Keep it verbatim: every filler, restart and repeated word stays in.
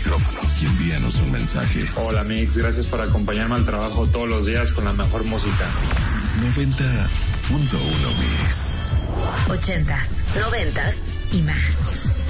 micrófono y envíanos un mensaje. Hola Mix, gracias por acompañarme al trabajo todos los días con la mejor música. noventa punto uno Mix. Ochentas, noventas y más.